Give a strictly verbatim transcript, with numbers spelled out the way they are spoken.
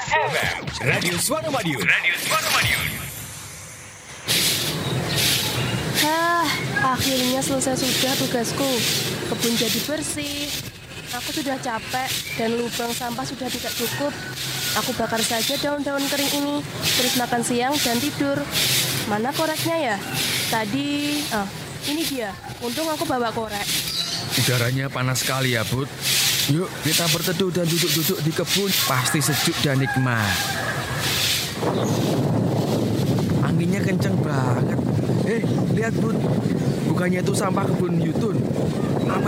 F M, Radio Suara Madiun. Radio Suara Madiun. Hah, akhirnya selesai sudah tugasku. Kebun jadi bersih. Aku sudah capek dan lubang sampah sudah tidak cukup. Aku bakar saja daun-daun kering ini, terus makan siang dan tidur. Mana koreknya ya? Tadi, ah, ini dia. Untung aku bawa korek. Udaranya panas sekali ya, Bud. Yuk, kita berteduh dan duduk-duduk di kebun. Pasti sejuk dan nikmat. Anginnya kenceng banget. Eh, lihat, Bud. Bukannya itu sampah kebun Yutun. Apa